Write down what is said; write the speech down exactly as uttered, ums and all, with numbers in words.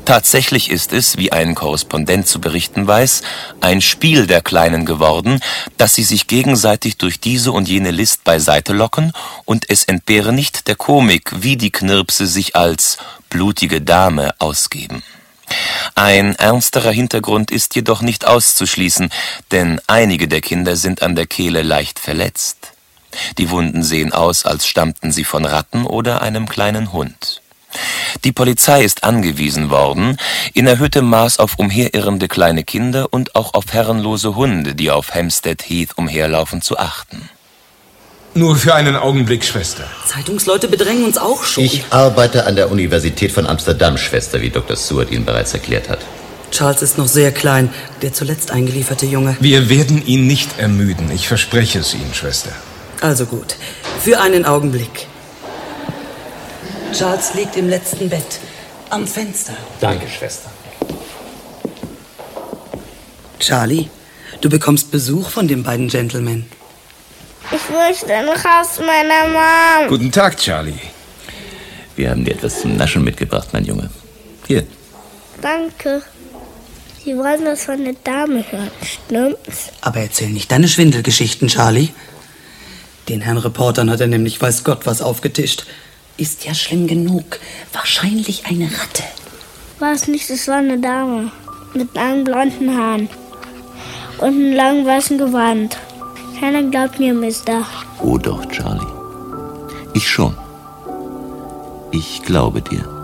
Tatsächlich ist es, wie ein Korrespondent zu berichten weiß, ein Spiel der Kleinen geworden, dass sie sich gegenseitig durch diese und jene List beiseite locken, und es entbehre nicht der Komik, wie die Knirpse sich als blutige Dame ausgeben. Ein ernsterer Hintergrund ist jedoch nicht auszuschließen, denn einige der Kinder sind an der Kehle leicht verletzt. Die Wunden sehen aus, als stammten sie von Ratten oder einem kleinen Hund. Die Polizei ist angewiesen worden, in erhöhtem Maß auf umherirrende kleine Kinder und auch auf herrenlose Hunde, die auf Hampstead Heath umherlaufen, zu achten. Nur für einen Augenblick, Schwester. Zeitungsleute bedrängen uns auch schon. Ich arbeite an der Universität von Amsterdam, Schwester, wie Doktor Seward Ihnen bereits erklärt hat. Charles ist noch sehr klein, der zuletzt eingelieferte Junge. Wir werden ihn nicht ermüden, ich verspreche es Ihnen, Schwester. Also gut, für einen Augenblick. Charles liegt im letzten Bett, am Fenster. Danke, Schwester. Charlie, du bekommst Besuch von den beiden Gentlemen. Ich möchte nach Haus meiner Mom. Guten Tag, Charlie. Wir haben dir etwas zum Naschen mitgebracht, mein Junge. Hier. Danke. Sie wollen das von der Dame hören, stimmt's? Aber erzähl nicht deine Schwindelgeschichten, Charlie. Den Herrn Reportern hat er nämlich weiß Gott was aufgetischt. Ist ja schlimm genug. Wahrscheinlich eine Ratte. War es nicht, es war eine Dame. Mit langen blonden Haaren. Und einem langen weißen Gewand. Keiner glaubt mir, Mister. Oh doch, Charlie. Ich schon. Ich glaube dir.